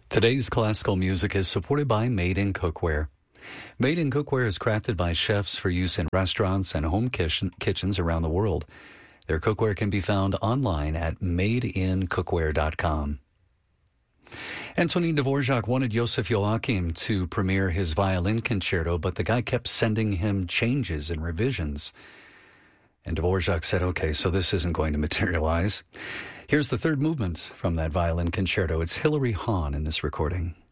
Today's classical music is supported by Made in Cookware. Made in Cookware is crafted by chefs for use in restaurants and home kitchens around the world. Their cookware can be found online at madeincookware.com. Antonin Dvorak wanted Joseph Joachim to premiere his violin concerto, but the guy kept sending him changes and revisions. And Dvorak said, okay, so this isn't going to materialize. Here's the third movement from that violin concerto. It's Hilary Hahn in this recording.